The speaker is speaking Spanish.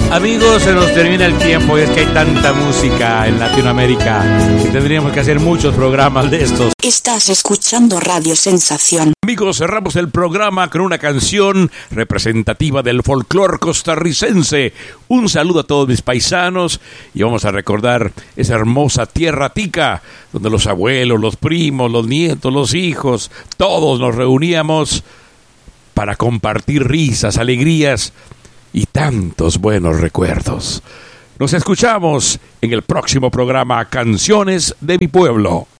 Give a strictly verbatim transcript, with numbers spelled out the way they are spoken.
Amigos, se nos termina el tiempo y es que hay tanta música en Latinoamérica que tendríamos que hacer muchos programas de estos. Estás escuchando Radio Sensación. Amigos, cerramos el programa con una canción representativa del folclore costarricense. Un saludo a todos mis paisanos y vamos a recordar esa hermosa tierra tica donde los abuelos, los primos, los nietos, los hijos, todos nos reuníamos para compartir risas, alegrías y tantos buenos recuerdos. Nos escuchamos en el próximo programa Canciones de mi Pueblo.